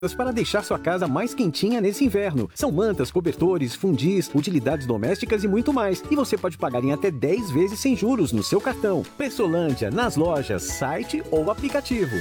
para deixar sua casa mais quentinha nesse inverno. São mantas, cobertores, fundis, utilidades domésticas e muito mais. E você pode pagar em até 10 vezes sem juros no seu cartão. Pressolândia, nas lojas, site ou aplicativo.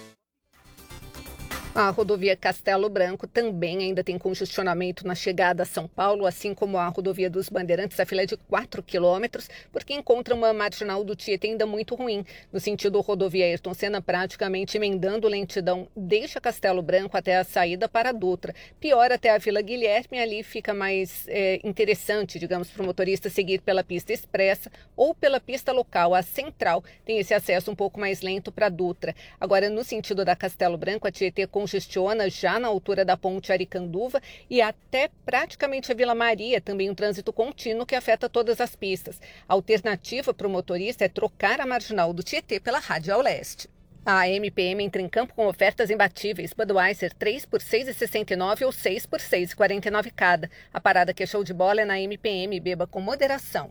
A rodovia Castelo Branco também ainda tem congestionamento na chegada a São Paulo, assim como a rodovia dos Bandeirantes, a fila é de 4 quilômetros, porque encontra uma marginal do Tietê ainda muito ruim. No sentido rodovia Ayrton Senna, praticamente emendando lentidão, deixa Castelo Branco até a saída para a Dutra. Pior até a Vila Guilherme, ali fica mais interessante, digamos, para o motorista seguir pela pista expressa ou pela pista local. A central tem esse acesso um pouco mais lento para a Dutra. Agora, no sentido da Castelo Branco, a Tietê congestiona já na altura da ponte Aricanduva e até praticamente a Vila Maria, também um trânsito contínuo que afeta todas as pistas. A alternativa para o motorista é trocar a marginal do Tietê pela Radial Leste. A MPM entra em campo com ofertas imbatíveis. Budweiser 3 por R$ 6,69 ou 6 por R$ 6,49 cada. A parada que é show de bola é na MPM. Beba com moderação.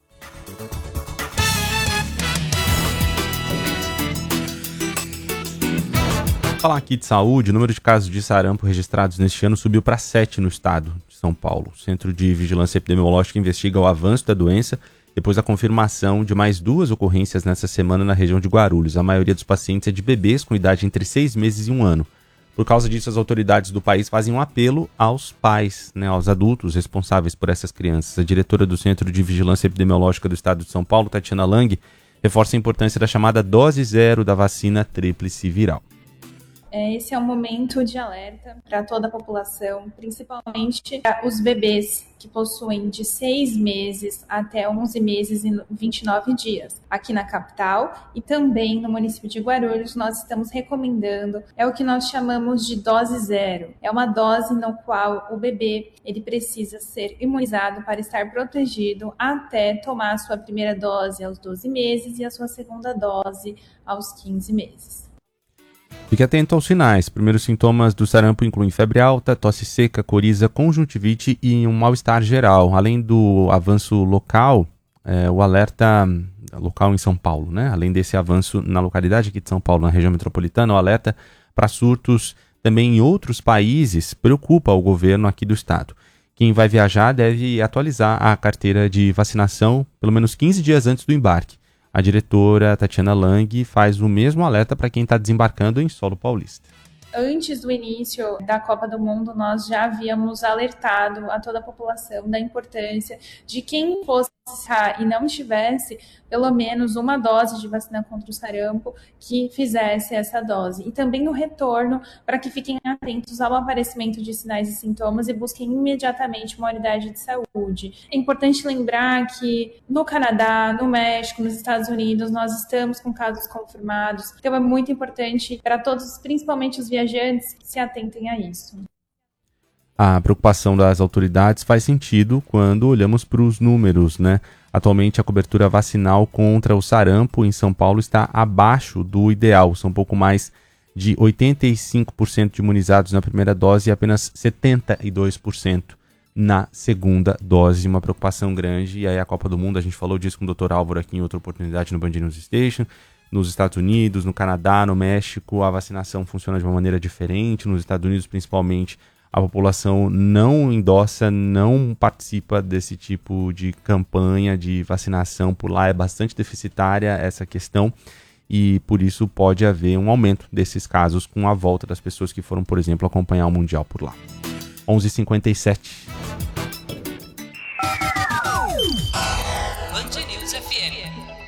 Falar aqui de saúde, o número de casos de sarampo registrados neste ano subiu para 7 no estado de São Paulo. O Centro de Vigilância Epidemiológica investiga o avanço da doença depois da confirmação de mais 2 ocorrências nessa semana na região de Guarulhos. A maioria dos pacientes é de bebês com idade entre 6 meses e 1 ano. Por causa disso, as autoridades do país fazem um apelo aos pais, aos adultos responsáveis por essas crianças. A diretora do Centro de Vigilância Epidemiológica do estado de São Paulo, Tatiana Lang, reforça a importância da chamada dose zero da vacina tríplice viral. Esse é um momento de alerta para toda a população, principalmente os bebês que possuem de 6 meses até 11 meses e 29 dias. Aqui na capital e também no município de Guarulhos, nós estamos recomendando, o que nós chamamos de dose zero. É uma dose no qual o bebê ele precisa ser imunizado para estar protegido até tomar a sua primeira dose aos 12 meses e a sua segunda dose aos 15 meses. Fique atento aos sinais. Primeiros sintomas do sarampo incluem febre alta, tosse seca, coriza, conjuntivite e um mal-estar geral. Além do avanço local, o alerta local em São Paulo, além desse avanço na localidade aqui de São Paulo, na região metropolitana, o alerta para surtos também em outros países preocupa o governo aqui do estado. Quem vai viajar deve atualizar a carteira de vacinação pelo menos 15 dias antes do embarque. A diretora Tatiana Lang faz o mesmo alerta para quem está desembarcando em solo paulista. Antes do início da Copa do Mundo, nós já havíamos alertado a toda a população da importância de quem fosse e não tivesse pelo menos uma dose de vacina contra o sarampo que fizesse essa dose. E também o retorno para que fiquem atentos ao aparecimento de sinais e sintomas e busquem imediatamente uma unidade de saúde. É importante lembrar que no Canadá, no México, nos Estados Unidos, nós estamos com casos confirmados. Então é muito importante para todos, principalmente os viajantes, que se atentem a isso. A preocupação das autoridades faz sentido quando olhamos para os números, Atualmente, a cobertura vacinal contra o sarampo em São Paulo está abaixo do ideal. São um pouco mais de 85% de imunizados na primeira dose e apenas 72% na segunda dose. Uma preocupação grande. E aí a Copa do Mundo, a gente falou disso com o Dr. Álvaro aqui em outra oportunidade no Band News Station. Nos Estados Unidos, no Canadá, no México, a vacinação funciona de uma maneira diferente. Nos Estados Unidos, principalmente, a população não endossa, não participa desse tipo de campanha de vacinação. Por lá é bastante deficitária essa questão e por isso pode haver um aumento desses casos com a volta das pessoas que foram, por exemplo, acompanhar o Mundial por lá. 11h57. Band News FM.